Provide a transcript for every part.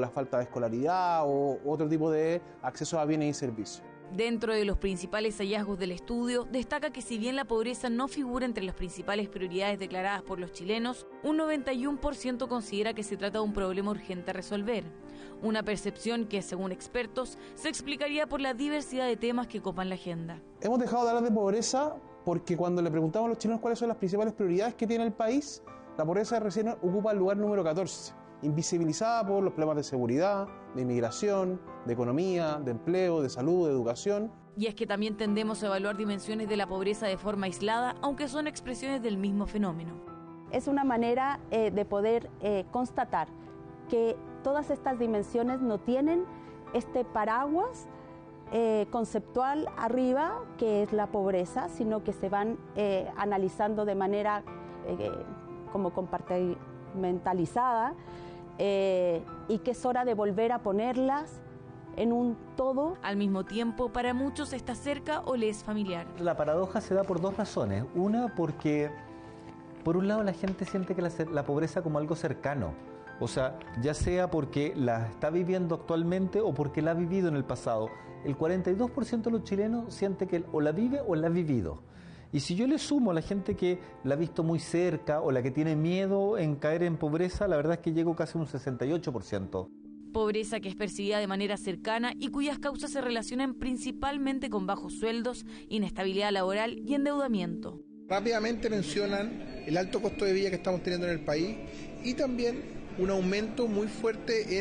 la falta de escolaridad o otro tipo de acceso a bienes y servicios. Dentro de los principales hallazgos del estudio, destaca que si bien la pobreza no figura entre las principales prioridades declaradas por los chilenos, un 91% considera que se trata de un problema urgente a resolver. Una percepción que, según expertos, se explicaría por la diversidad de temas que copan la agenda. Hemos dejado de hablar de pobreza porque cuando le preguntamos a los chilenos cuáles son las principales prioridades que tiene el país, la pobreza recién ocupa el lugar número 14. Invisibilizada por los problemas de seguridad, de inmigración, de economía, de empleo, de salud, de educación. Y es que también tendemos a evaluar dimensiones de la pobreza de forma aislada, aunque son expresiones del mismo fenómeno. Es una manera de poder constatar que todas estas dimensiones no tienen este paraguas conceptual arriba, que es la pobreza, sino que se van analizando de manera como compartimentalizada, y que es hora de volver a ponerlas en un todo. Al mismo tiempo, para muchos está cerca o le es familiar. La paradoja se da por dos razones. Una, porque por un lado la gente siente que la pobreza como algo cercano. O sea, ya sea porque la está viviendo actualmente o porque la ha vivido en el pasado. El 42% de los chilenos siente que o la vive o la ha vivido. Y si yo le sumo a la gente que la ha visto muy cerca o la que tiene miedo en caer en pobreza, la verdad es que llego casi a un 68%. Pobreza que es percibida de manera cercana y cuyas causas se relacionan principalmente con bajos sueldos, inestabilidad laboral y endeudamiento. Rápidamente mencionan el alto costo de vida que estamos teniendo en el país y también un aumento muy fuerte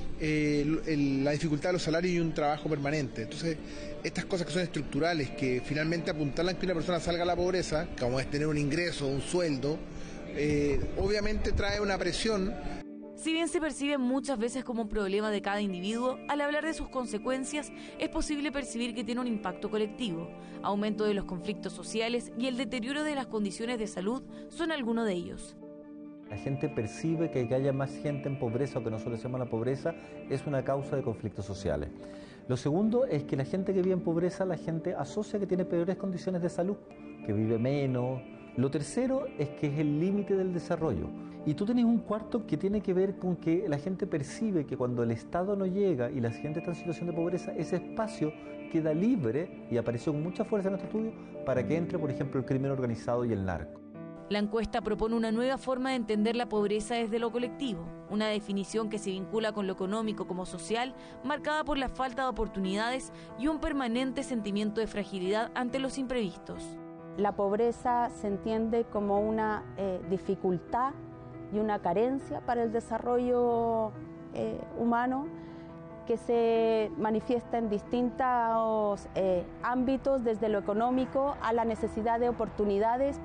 en la dificultad de los salarios y un trabajo permanente. Entonces, estas cosas que son estructurales, que finalmente apuntalan que una persona salga a la pobreza, como es tener un ingreso, un sueldo, obviamente trae una presión. Si bien se percibe muchas veces como un problema de cada individuo, al hablar de sus consecuencias es posible percibir que tiene un impacto colectivo. Aumento de los conflictos sociales y el deterioro de las condiciones de salud son algunos de ellos. La gente percibe que haya más gente en pobreza o que no solucionemos la pobreza es una causa de conflictos sociales. Lo segundo es que la gente que vive en pobreza, la gente asocia que tiene peores condiciones de salud, que vive menos. Lo tercero es que es el límite del desarrollo. Y tú tenés un cuarto que tiene que ver con que la gente percibe que cuando el Estado no llega y la gente está en situación de pobreza, ese espacio queda libre, y apareció con mucha fuerza en nuestro estudio, para que entre, por ejemplo, el crimen organizado y el narco. La encuesta propone una nueva forma de entender la pobreza desde lo colectivo, una definición que se vincula con lo económico como social, marcada por la falta de oportunidades y un permanente sentimiento de fragilidad ante los imprevistos. La pobreza se entiende como una dificultad y una carencia para el desarrollo humano, que se manifiesta en distintos ámbitos, desde lo económico a la necesidad de oportunidades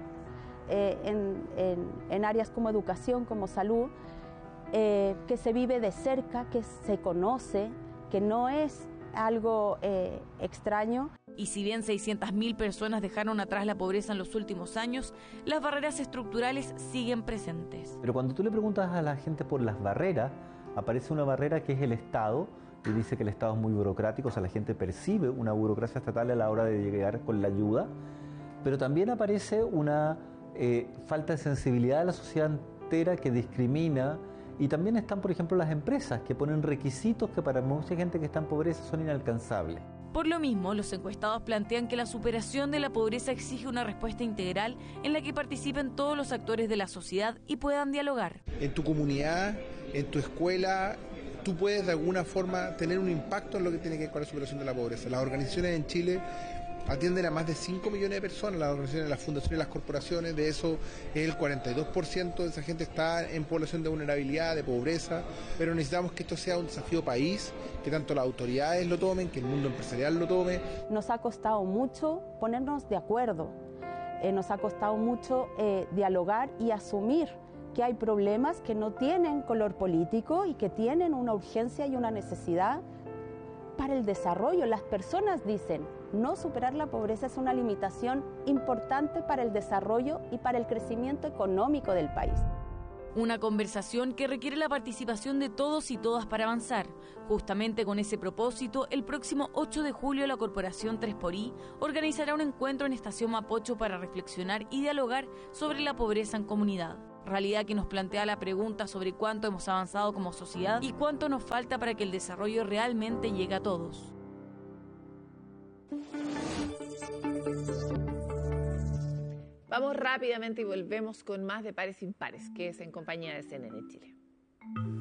en áreas como educación, como salud, que se vive de cerca, que se conoce, que no es algo extraño. Y si bien 600.000 personas dejaron atrás la pobreza en los últimos años, las barreras estructurales siguen presentes. Pero cuando tú le preguntas a la gente por las barreras, aparece una barrera que es el Estado, y dice que el Estado es muy burocrático, o sea, la gente percibe una burocracia estatal a la hora de llegar con la ayuda, pero también aparece una falta de sensibilidad de la sociedad entera que discrimina, y también están, por ejemplo, las empresas que ponen requisitos que para mucha gente que está en pobreza son inalcanzables. Por lo mismo, los encuestados plantean que la superación de la pobreza exige una respuesta integral en la que participen todos los actores de la sociedad y puedan dialogar. En tu comunidad, en tu escuela, tú puedes de alguna forma tener un impacto en lo que tiene que ver con la superación de la pobreza. Las organizaciones en Chile atienden a más de 5 millones de personas, las organizaciones, las fundaciones, las corporaciones. De eso el 42% de esa gente está en población de vulnerabilidad, de pobreza, pero necesitamos que esto sea un desafío país, que tanto las autoridades lo tomen, que el mundo empresarial lo tome. Nos ha costado mucho ponernos de acuerdo, nos ha costado mucho dialogar y asumir que hay problemas que no tienen color político y que tienen una urgencia y una necesidad para el desarrollo. Las personas dicen, no superar la pobreza es una limitación importante para el desarrollo y para el crecimiento económico del país. Una conversación que requiere la participación de todos y todas para avanzar. Justamente con ese propósito, el próximo 8 de julio la Corporación 3xI organizará un encuentro en Estación Mapocho para reflexionar y dialogar sobre la pobreza en comunidad. realidad que nos plantea la pregunta sobre cuánto hemos avanzado como sociedad y cuánto nos falta para que el desarrollo realmente llegue a todos. Vamos rápidamente y volvemos con más de Pares Impares, que es en compañía de CNN Chile.